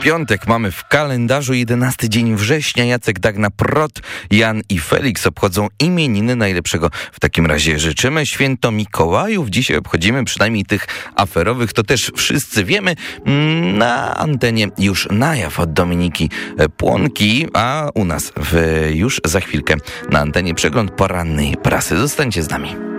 piątek mamy w kalendarzu 11 dzień września. Jacek, Dagna, Prot, Jan i Felix obchodzą imieniny. Najlepszego w takim razie życzymy. Święto Mikołajów dzisiaj obchodzimy, przynajmniej tych aferowych, to też wszyscy wiemy. Na antenie już na jaw od Dominiki Płonki, a u nas już za chwilkę na antenie przegląd porannej prasy. Zostańcie z nami.